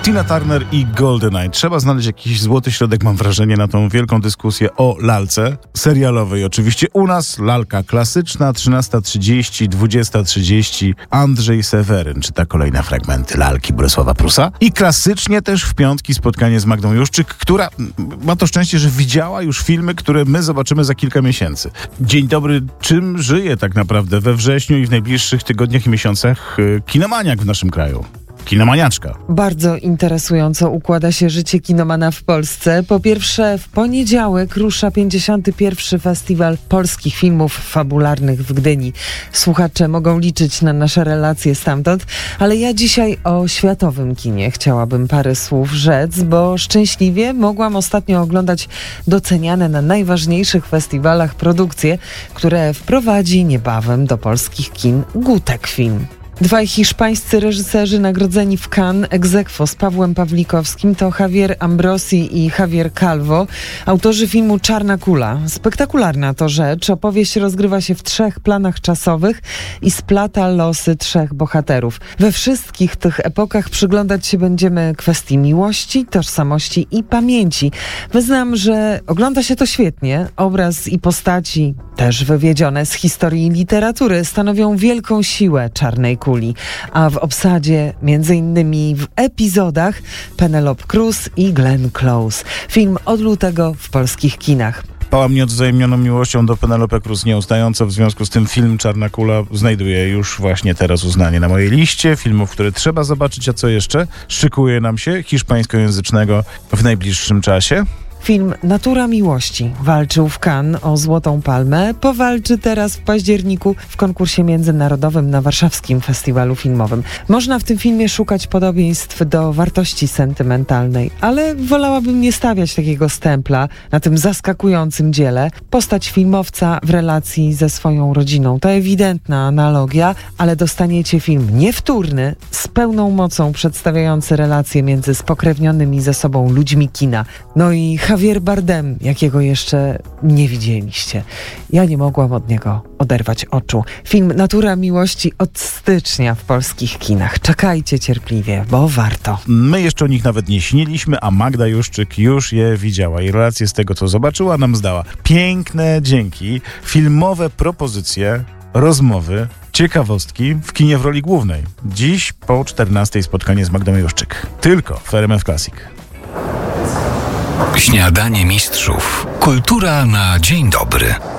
Tina Turner i GoldenEye. Trzeba znaleźć jakiś złoty środek, mam wrażenie, na tą wielką dyskusję o lalce serialowej. Oczywiście u nas lalka klasyczna, 13:30, 20:30. Andrzej Seweryn czyta kolejne fragmenty lalki Bolesława Prusa. I klasycznie też w piątki spotkanie z Magdą Juszczyk, która ma to szczęście, że widziała już filmy, które my zobaczymy za kilka miesięcy. Dzień dobry, czym żyje tak naprawdę we wrześniu i w najbliższych tygodniach i miesiącach kinomaniak w naszym kraju? Kinomaniaczka. Bardzo interesująco układa się życie kinomana w Polsce. Po pierwsze, w poniedziałek rusza 51. Festiwal Polskich Filmów Fabularnych w Gdyni. Słuchacze mogą liczyć na nasze relacje stamtąd, ale ja dzisiaj o światowym kinie chciałabym parę słów rzec, bo szczęśliwie mogłam ostatnio oglądać doceniane na najważniejszych festiwalach produkcje, które wprowadzi niebawem do polskich kin Gutek Film. Dwaj hiszpańscy reżyserzy nagrodzeni w Cannes ex aequo z Pawłem Pawlikowskim to Javier Ambrosi i Javier Calvo, autorzy filmu Czarna kula. Spektakularna to rzecz. Opowieść rozgrywa się w 3 planach czasowych i splata losy 3 bohaterów. We wszystkich tych epokach przyglądać się będziemy kwestii miłości, tożsamości i pamięci. Wyznam, że ogląda się to świetnie. Obraz i postaci, też wywiedzione z historii i literatury, stanowią wielką siłę Czarnej kuli, a w obsadzie między innymi w epizodach Penelope Cruz i Glenn Close. Film od lutego w polskich kinach. Pała mnie odwzajemnioną miłością do Penelope Cruz nieustająco, w związku z tym film Czarna kula znajduje już właśnie teraz uznanie na mojej liście filmów, które trzeba zobaczyć, a co jeszcze szykuje nam się hiszpańskojęzycznego w najbliższym czasie. Film Natura miłości walczył w Cannes o Złotą Palmę, powalczy teraz w październiku w konkursie międzynarodowym na warszawskim festiwalu filmowym. Można w tym filmie szukać podobieństw do wartości sentymentalnej, ale wolałabym nie stawiać takiego stempla na tym zaskakującym dziele. Postać filmowca w relacji ze swoją rodziną to ewidentna analogia, ale dostaniecie film niewtórny, z pełną mocą przedstawiający relacje między spokrewnionymi ze sobą ludźmi kina. No i Javier Bardem, jakiego jeszcze nie widzieliście. Ja nie mogłam od niego oderwać oczu. Film Natura miłości od stycznia w polskich kinach. Czekajcie cierpliwie, bo warto. My jeszcze o nich nawet nie śniliśmy, a Magda Juszczyk już je widziała i relacje z tego, co zobaczyła, nam zdała. Piękne dzięki, filmowe propozycje, rozmowy, ciekawostki w kinie w roli głównej. Dziś po 14:00 spotkanie z Magdą Juszczyk. Tylko w RMF Classic. Śniadanie mistrzów. Kultura na dzień dobry.